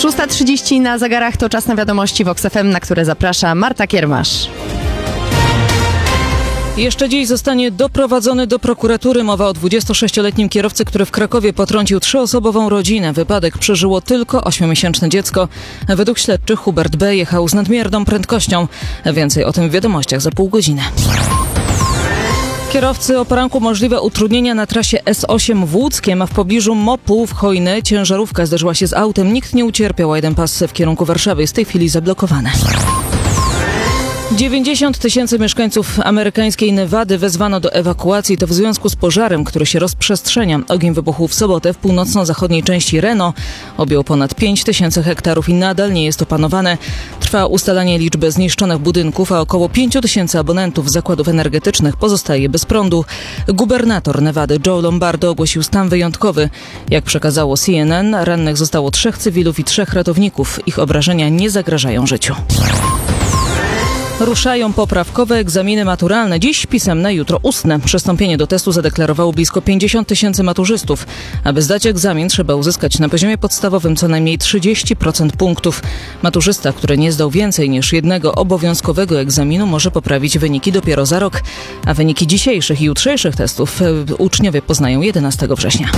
6:30 na zegarach to czas na wiadomości Vox FM, na które zaprasza Marta Kiermasz. Jeszcze dziś zostanie doprowadzony do prokuratury. Mowa o 26-letnim kierowcy, który w Krakowie potrącił 3-osobową rodzinę. Wypadek przeżyło tylko 8-miesięczne dziecko. Według śledczych Hubert B. jechał z nadmierną prędkością. Więcej o tym w wiadomościach za pół godziny. Kierowcy o poranku możliwe utrudnienia na trasie S8 w Łódzkiem, a w pobliżu MOP-u w Chojny ciężarówka zderzyła się z autem. Nikt nie ucierpiał, a jeden pas w kierunku Warszawy jest w tej chwili zablokowany. 90 000 mieszkańców amerykańskiej Nevady wezwano do ewakuacji. To w związku z pożarem, który się rozprzestrzenia. Ogień wybuchł w sobotę w północno-zachodniej części Reno. Objął ponad 5000 hektarów i nadal nie jest opanowane. Trwa ustalanie liczby zniszczonych budynków, a około 5000 abonentów zakładów energetycznych pozostaje bez prądu. Gubernator Nevady Joe Lombardo ogłosił stan wyjątkowy. Jak przekazało CNN, rannych zostało 3 cywilów i 3 ratowników. Ich obrażenia nie zagrażają życiu. Ruszają poprawkowe egzaminy maturalne. Dziś pisemne, jutro ustne. Przystąpienie do testu zadeklarowało blisko 50 000 maturzystów. Aby zdać egzamin, trzeba uzyskać na poziomie podstawowym co najmniej 30% punktów. Maturzysta, który nie zdał więcej niż jednego obowiązkowego egzaminu, może poprawić wyniki dopiero za rok. A wyniki dzisiejszych i jutrzejszych testów uczniowie poznają 11 września.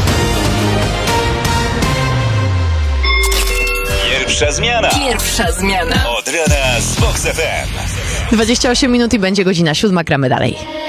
Pierwsza zmiana. Od rana z Vox FM. 28 minut i będzie godzina 7, gramy dalej.